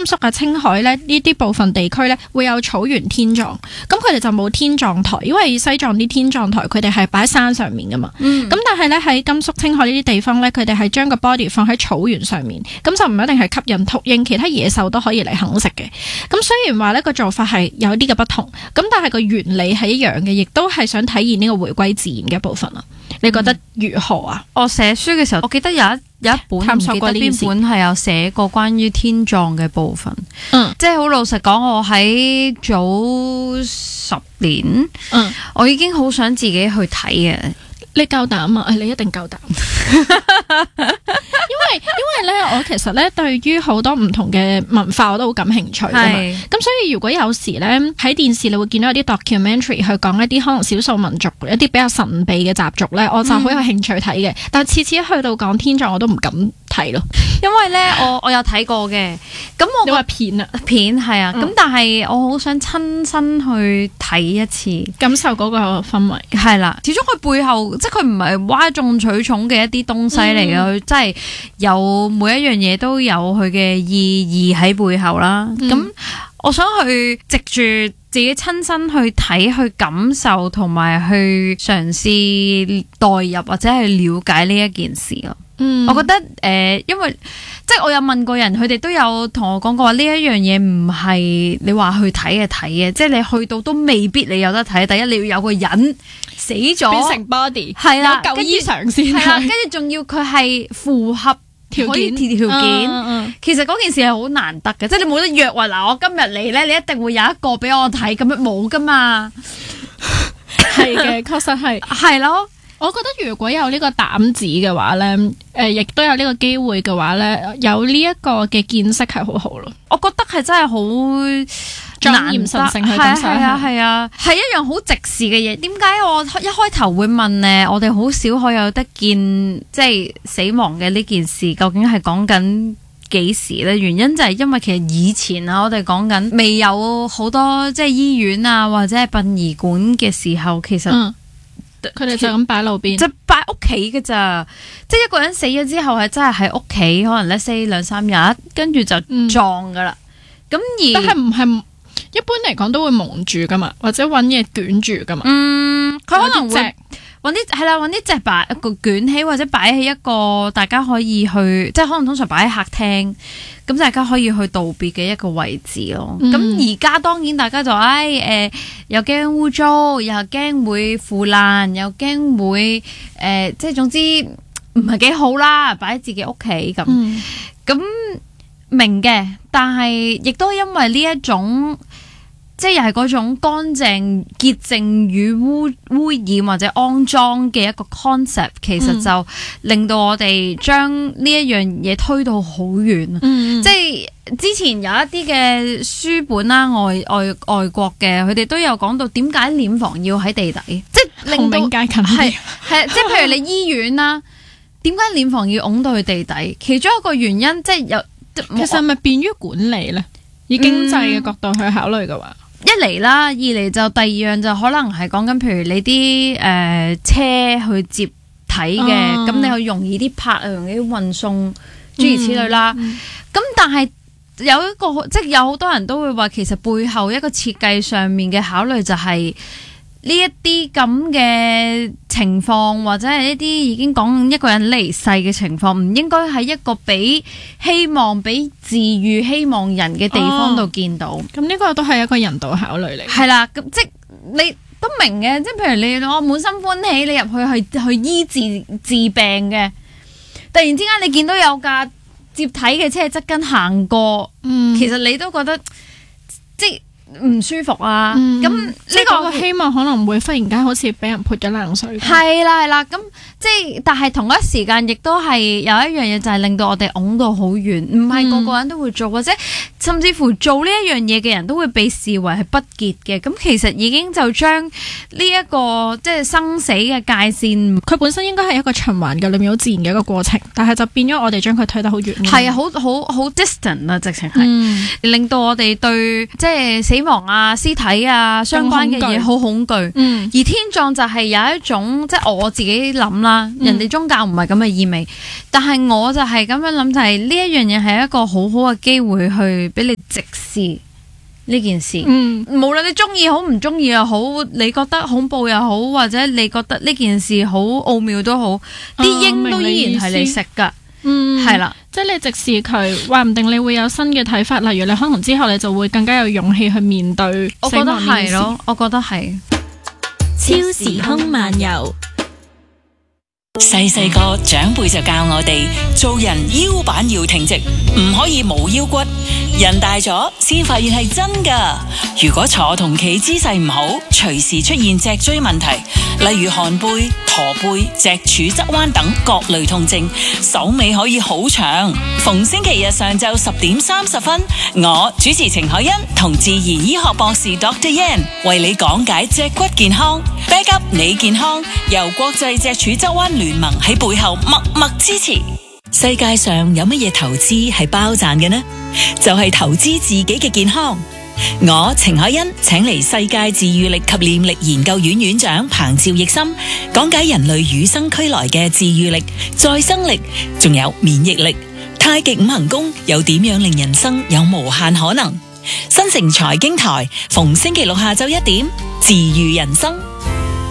肅啊、青海咧呢啲部分地區咧會有草原天葬，咁佢哋就冇天葬台，因為西藏啲天葬台佢哋係擺喺山上面噶嘛。咁但係咧喺甘肅、青海呢啲地方咧，佢哋係將個 body 放喺草原上面，咁就唔一定係吸引禿鷹，其他野獸都可以嚟啃食嘅。咁雖然話呢個做法係有啲嘅不同，咁但係個原理係一樣嘅，亦都係想體現呢個回歸自然嘅一部分啊。你覺得如何啊？ 我寫書嘅時候，我記得有一本探索過呢件事， 邊本係有寫過關於天葬嘅部分。即係好老實講，我喺早10年，我已經好想自己去睇嘅。 你夠膽啊？你一定夠膽。因為咧，我其實咧對於好多唔同嘅文化我都好感興趣㗎嘛。咁所以如果有時咧喺電視你會見到有啲 documentary 去講一啲可能少數民族一啲比較神秘嘅習俗咧，我就好有興趣睇嘅。但係次次一去到講天葬我都唔敢睇咯， 因為咧我有睇過嘅。咁你話片係啊。咁但係我好想親身去睇一次， 感受嗰個氛圍。 係啦，始終佢背後即係佢唔係嘩眾取寵嘅一啲東西嚟嘅，佢真係有每一樣嘢都有佢嘅意義喺背後啦。咁我想去藉住自己親身去睇、去感受同埋去嘗試代入或者係了解呢一件事咯。我覺得因為即係我有問過人，佢哋都有同我講過話呢一樣嘢唔係你話去睇嘅，即係你去到都未必你有得睇。第一你要有個人死咗變成 body， 係啦， 有舊衣裳先， 係啦，跟住仲要佢係符合條件。其實嗰件事係好難得嘅，即係你冇得約話嗱，我今日嚟咧，你一定會有一個俾我睇，咁樣冇噶嘛。 係嘅，確實係咯。 我覺得如果有呢個膽子嘅話咧，亦都有呢個機會嘅話咧，有呢一個嘅見識係好好咯。 我覺得係真係好莊嚴神聖去感受下， 係一樣好直視嘅嘢。點解我一開頭會問咧？我哋好少可有得見，即係死亡嘅呢件事，究竟係講緊幾時咧？原因就係因為其實以前啊，我哋講緊未有好多即係醫院啊或者係殯儀館嘅時候，其實佢哋就咁擺路邊， 就擺屋企嘅咋。即係一個人死咗之後係真係喺屋企，可能咧 say 2-3日，跟住就葬噶啦。但係唔係一般嚟講都會蒙住噶嘛，或者揾嘢捲住噶嘛。 佢可能會揾啲隻擺一個捲起，或者擺喺一個大家可以去，即係可能通常擺喺客廳，咁大家可以去道別嘅一個位置咯。咁而家當然大家就又驚污糟，又驚會腐爛，又驚會即係總之唔係幾好啦，擺喺自己屋企咁。咁明嘅，但係亦都因為呢一種。即係又係嗰種乾淨、潔淨與污染或者骯髒嘅一個 concept， 其實就令到我哋將呢一樣嘢推到好遠。即係之前有一啲嘅書本啦，外國嘅，佢哋都有講到點解殮房要喺地底，即係令到近係即係譬如你醫院啦，點解殮房要拱到去地底？其中一個原因即係其實係咪便於管理咧？以經濟嘅角度去考慮嘅話。 一嚟啦，二嚟就第二樣就可能係講緊，譬如你啲車去接體嘅，咁你去容易啲泊，容易啲運送，諸如此類啦。咁但係有一個，即係有好多人都會話，其實背後一個設計上面嘅考慮就係呢一啲咁嘅情況，或者係一啲已經講一個人離世嘅情況，唔應該喺一個俾希望、俾治愈希望人嘅地方度見到。 咁呢個都係一個人道考慮嚟。 係啦，咁即係你都明嘅，即係譬如你我滿心歡喜，你入去醫治病嘅，突然之間你見到有架接體嘅車側跟行過，其實你都覺得即係唔舒服啊。咁呢個希望可能會忽然間好似俾人潑咗冷水。 係啦，咁即係但係同一時間亦都係有一樣嘢，就係令到我哋拱到好遠，唔係個個人都會做，或者甚至乎做呢一樣嘢嘅人都會被視為係不潔嘅。咁其實已經就將呢一個即係生死嘅界線， 佢本身應該係一個循環嘅裏面好自然嘅一個過程，但係就變咗我哋將佢推得好遠。 係啊，好 distant 啊，直情係令到我哋對即係死亡啊、屍體啊相關嘅嘢好恐懼。而天葬就係有一種即係我自己諗啦，人哋宗教唔係咁嘅意味，但係我就係咁樣諗，就係呢一樣嘢係一個好好嘅機會去俾你直視呢件事。 嗯， 無論你中意好唔中意又好，你覺得恐怖又好，或者你覺得呢件事好奧妙都好，啲鷹都依然係你食噶。係啦， 即係你直視佢，話唔定你會有新嘅睇法。例如你可能之後你就會更加有勇氣去面對死亡呢件事。 我覺得係超時空漫遊。 細細個長輩就教我哋做人腰板要挺直，唔可以冇腰骨。人大咗先發現係真㗎。如果坐同企姿勢唔好，隨時出現脊椎問題，例如寒背、駝背、脊柱側彎等各類痛症，手尾可以好長。逢星期日上晝10:30，我主持程海欣同自然醫學博士 Dr. Yan 為你講解脊骨健康，back up 你健康，由國際脊柱側彎聯盟喺背後默默支持。世界上有乜嘢投資係包賺嘅呢？就係投資自己嘅健康。我程海欣請嚟世界治癒力及念力研究院院長彭趙奕森講解人類與生俱來嘅治癒力、再生力，仲有免疫力。太極五行功又點樣令人生有無限可能？新城財經台逢星期六下晝1點，治癒人生。